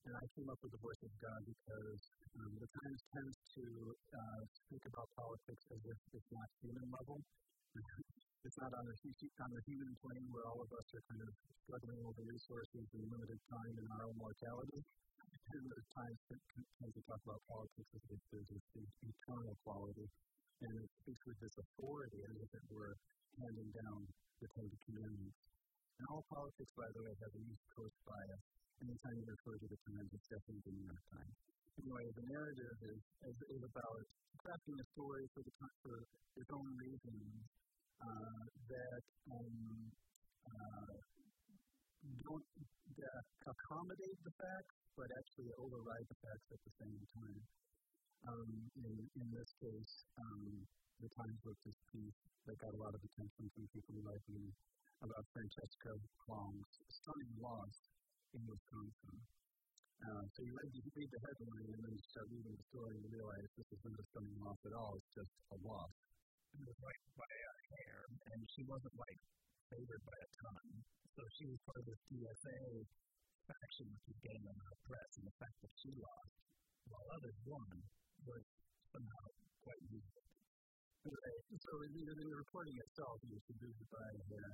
And I came up with the voice of God because the Times tends to speak about politics as if it's not human level. It's not on the human plane where all of us are kind of struggling over resources and limited time and our own mortality. And the Times tends to talk about politics as if there's this eternal quality. And it speaks with this authority as if it were handing down the Ten Commandments. And all politics, by the way, have an East Coast bias. Anytime you refer to the Times, it's definitely the New York Times. Anyway, the narrative is about crafting a story for its own reasons that don't accommodate the facts, but actually override the facts at the same time. In this case, the Times wrote this piece that got a lot of attention from people like me about Francesca Klong's stunning loss in Wisconsin. So you read the headline and then you start reading the story and you realize this is not a stunning loss at all, it's just a loss. It was right by a hair, and she wasn't favored by a ton. So she was part of this DSA faction which was getting on the press, and the fact that she lost while others won was somehow quite useful. Anyway, so in the reporting itself, it was produced by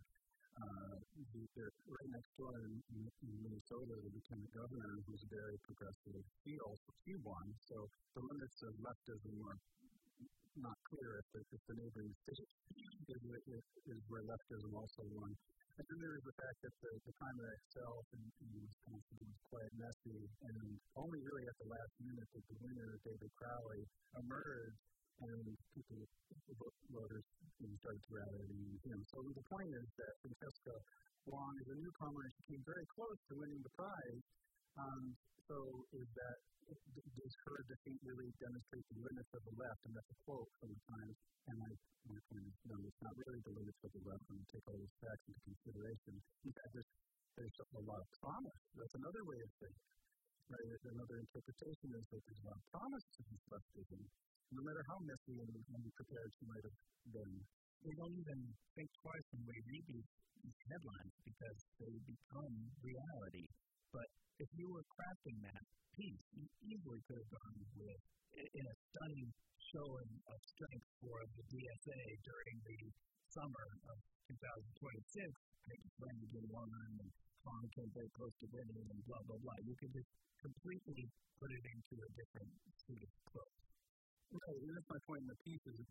right next door in Minnesota, the lieutenant governor, who's very progressive. He won, so the limits of leftism were not clear if the neighboring state is where leftism also won. And then there is the fact that the primary itself in Wisconsin was quite messy, and only really at the last minute that the winner, David Crowley, emerged, and voters started to rally him. So the point is that Francesca Klong is a newcomer, and she came very close to winning the prize. So does her defeat really demonstrate the limits of the left? And that's a quote from the Times. And my point is, no, it's not really the limits of the left when you take all those facts into consideration. In fact, there's a lot of promise. That's another way of saying it. Right? Another interpretation is that there's a lot of promise to this leftism, no matter how messy and unprepared she might have been. We don't even think twice when we read these headlines because they become reality. But if you were crafting that piece, you easily could have gone with, in a stunning showing of strength for the DSA during the summer of 2026, Peggy Flanagan won, and Klong came very close to winning, and blah, blah, blah. You could just completely put it into a different suit of clothes. Okay, and that's my point in the piece is that